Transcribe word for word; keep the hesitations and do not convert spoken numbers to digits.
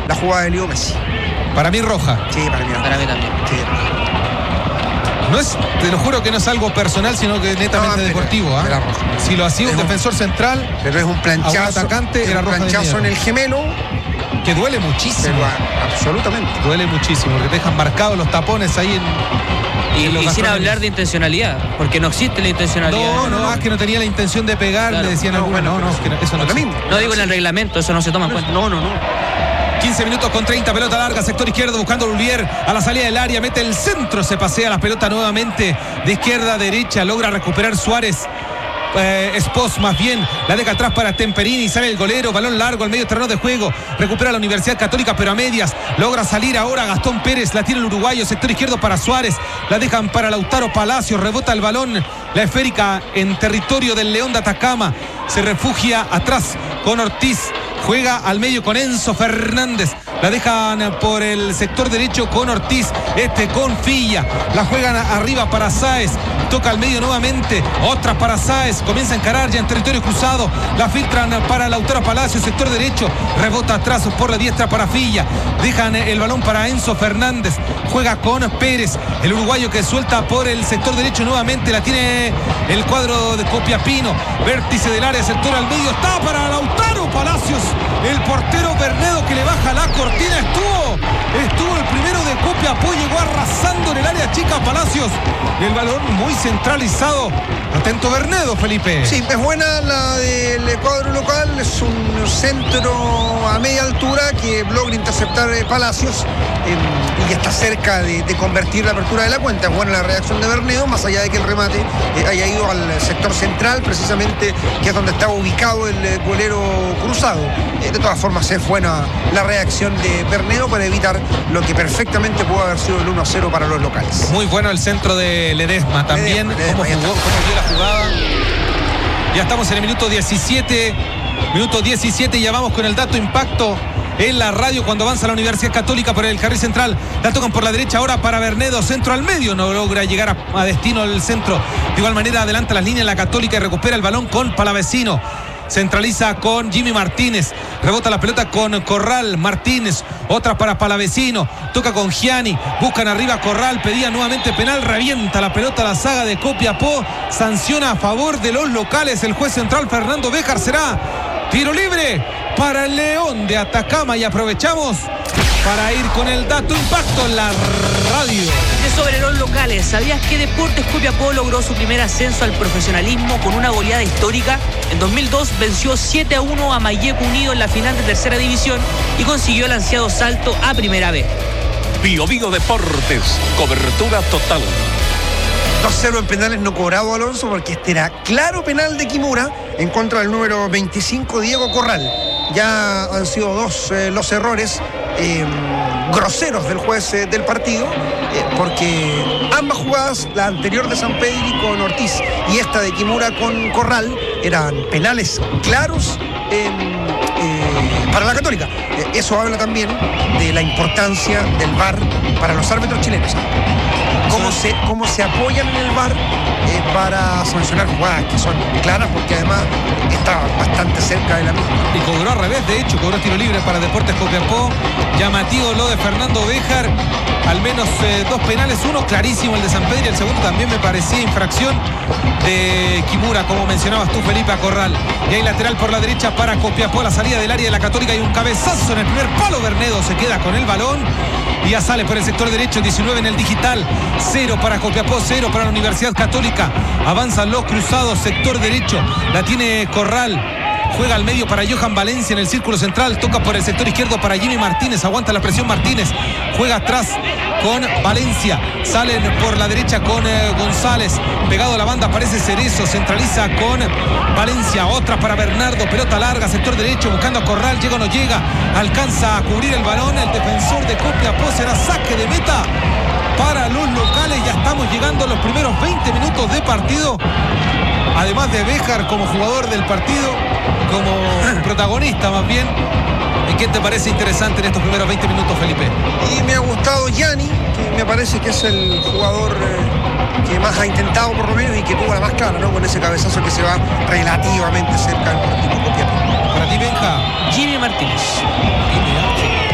la jugada de Leo Messi. Para mí roja. Sí, para mí. Para mí también. Sí. No es, te lo juro que no es algo personal, sino que netamente No, deportivo. ¿eh? era roja. Si lo hacía un Es un- defensor central, Pero es un planchazo. A un atacante es era un roja de planchazo en inmediato. el gemelo. que duele muchísimo. Pero, ah, absolutamente. Duele muchísimo, porque te dejan marcados los tapones ahí en. Y, en los y sin gastones. hablar de intencionalidad, porque no existe la intencionalidad. No, no, es que no tenía la intención de pegar, Claro. le decían No, algunos. bueno, No, no, pero que no, eso no lo existe. mismo. No digo en el reglamento, eso no se toma en cuenta. No, no, no. quince minutos con treinta, pelota larga, sector izquierdo, buscando Lullier a la salida del área, mete el centro, se pasea la pelota nuevamente de izquierda a derecha, logra recuperar Suárez. Eh, Espos más bien, la deja atrás para Temperini, sale el golero, balón largo al medio terreno de juego, recupera la Universidad Católica pero a medias, logra salir ahora Gastón Pérez, la tiene el uruguayo, sector izquierdo para Suárez, la dejan para Lautaro Palacios, rebota el balón, la esférica en territorio del León de Atacama, se refugia atrás con Ortiz, juega al medio con Enzo Fernández, la dejan por el sector derecho con Ortiz, este con Filla, la juegan arriba para Sáez, toca al medio nuevamente, otra para Sáez, comienza a encarar ya en territorio cruzado, la filtran para Lautaro Palacio, sector derecho, rebota atrás por la diestra para Filla, dejan el balón para Enzo Fernández, juega con Pérez, el uruguayo que suelta por el sector derecho nuevamente, la tiene el cuadro de Copiapino, vértice del área, sector al medio, está para Lautaro Palacios, el portero Bernedo que le baja la cortina, estuvo, estuvo el primero de Copiapó, llegó arrasando en el área chica Palacios, el balón muy centralizado, atento Bernedo, Felipe. Sí, es buena la del cuadro local, es un centro a media altura que logra interceptar eh, Palacios eh, y está cerca de, de convertir la apertura de la cuenta. Es buena la reacción de Bernedo, más allá de que el remate eh, haya ido al sector central, precisamente, que es donde estaba ubicado el eh, golero cruzado. Eh, de todas formas, es buena la reacción de Bernedo para evitar lo que perfectamente pudo haber sido el uno a cero para los locales. Muy bueno el centro de Ledesma también, Ledesma, cómo Ledesma, jugó, cómo dio la jugada. Ya estamos en el minuto diecisiete, minuto diecisiete y ya vamos con el dato impacto en la radio cuando avanza la Universidad Católica por el carril central. La tocan por la derecha ahora para Bernedo, centro al medio, no logra llegar a, a destino el centro. De igual manera adelanta las líneas la Católica y recupera el balón con Palavecino. Centraliza con Jimmy Martínez, rebota la pelota con Corral, Martínez, otra para Palavecino, toca con Gianni, buscan arriba Corral, pedía nuevamente penal, revienta la pelota a la saga de Copiapó, sanciona a favor de los locales el juez central Fernando Béjar, será tiro libre para el León de Atacama y aprovechamos para ir con el dato impacto en la radio. De sobre los locales, ¿sabías que Deportes Copiapó logró su primer ascenso al profesionalismo con una goleada histórica? En dos mil dos venció siete a uno a Mayeco Unido en la final de tercera división y consiguió el ansiado salto a primera B. Bio Bio Deportes, cobertura total. dos cero en penales no cobrado, Alonso, porque este era claro penal de Kimura en contra del número veinticinco, Diego Corral. Ya han sido dos eh, los errores eh, groseros del juez eh, del partido, eh, porque ambas jugadas, la anterior de San Pedri con Ortiz y esta de Kimura con Corral, eran penales claros eh, eh, para la Católica. Eh, eso habla también de la importancia del V A R para los árbitros chilenos. Cómo se, cómo se apoyan en el V A R eh, para sancionar jugadas que son claras, porque además está bastante cerca de la misma. Y cobró al revés, de hecho, cobró tiro libre para Deportes Copiapó. Llamativo lo de Fernando Béjar. Al menos eh, dos penales, uno clarísimo el de San Pedro y el segundo también me parecía infracción de Kimura, como mencionabas tú, Felipe, a Corral. Y hay lateral por la derecha para Copiapó, la salida del área de la Católica y un cabezazo en el primer palo. Bernedo se queda con el balón y ya sale por el sector derecho, diecinueve en el digital, cero para Copiapó, cero para la Universidad Católica. Avanzan los cruzados, sector derecho, la tiene Corral. Juega al medio para Johan Valencia en el círculo central. Toca por el sector izquierdo para Jimmy Martínez. Aguanta la presión Martínez. Juega atrás con Valencia. Salen por la derecha con eh, González. Pegado a la banda aparece Cerezo. Centraliza con Valencia. Otra para Bernardo. Pelota larga, sector derecho. Buscando a Corral. Llega o no llega. Alcanza a cubrir el balón. El defensor de Copiapó, será saque de meta para los locales. Ya estamos llegando a los primeros veinte minutos de partido. Además de Béjar como jugador del partido, como protagonista más bien. ¿Qué te parece interesante en estos primeros veinte minutos, Felipe? Y me ha gustado Gianni, que me parece que es el jugador eh, que más ha intentado por lo menos y que tuvo la más clara, ¿no? Con ese cabezazo que se va relativamente cerca del partido Copiapó. Para ti, Benja. Jimmy Martínez. Y mira,